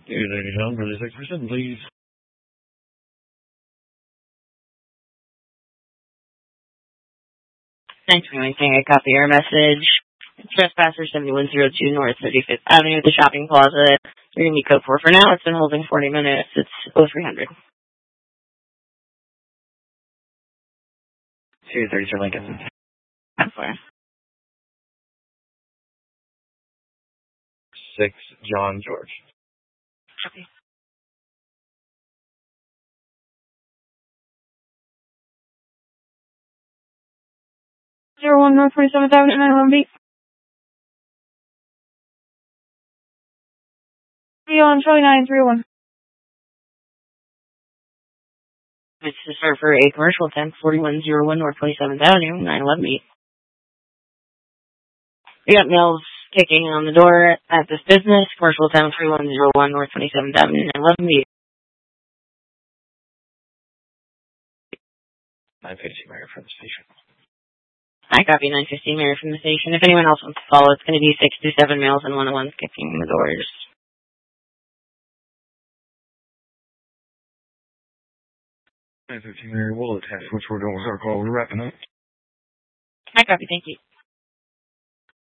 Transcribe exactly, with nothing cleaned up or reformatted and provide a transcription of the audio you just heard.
Two thirty home for the six percent, please. Thanks for anything. I copy your message. Trespasser seventy-one oh two North thirty-fifth Avenue at the shopping plaza. You're going to be code four for now. It's been holding forty minutes. It's oh three hundred. two thirty for Lincoln. Four. six John George. Okay. Zero one North twenty-seventh Avenue, nine eleven B. Three on Charlie nine three one. It's to serve for a commercial ten forty-one oh one North twenty-seventh Avenue, nine eleven B. We got mails kicking on the door at this business, commercial ten forty-one oh one North twenty-seventh Avenue, nine eleven B. nine fifty Mary from the station. I copy nine fifteen Mary from the station. If anyone else wants to follow, it's going to be six to seven mails and one oh ones kicking the doors. nine fifteen Mary, we'll attach which we're doing with our call. We're wrapping up. I copy, thank you.